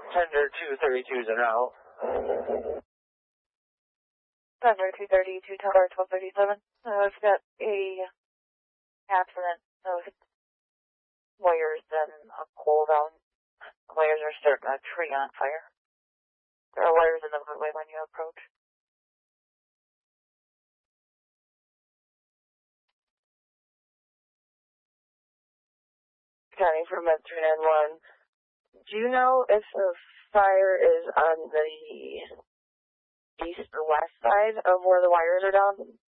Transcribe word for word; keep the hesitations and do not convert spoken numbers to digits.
Tender two thirty-two is en route. Tender two thirty-two, Tower twelve thirty-seven. Uh, I've got a accident of wires and a pole down. Wires are starting a tree on fire. There are wires in the roadway when you approach. County from Med three nine one. Do you know if the fire is on the east or west side of where the wires are down?